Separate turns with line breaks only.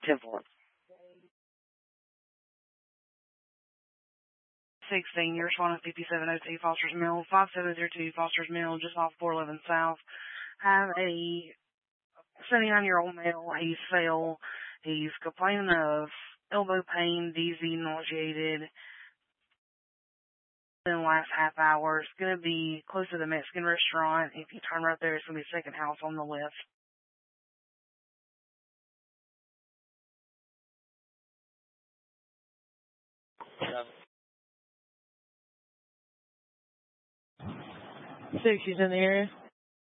Temple. 16, you're responding 5702 Foster's Mill, 5702 Foster's Mill, just off 411 South. Have a 79-year-old male. He's fell. He's complaining of elbow pain, dizzy, nauseated. In the last half hour, it's going to be close to the Mexican restaurant. If you turn right there, it's going to be the second house on the left.
Six, she's in the area.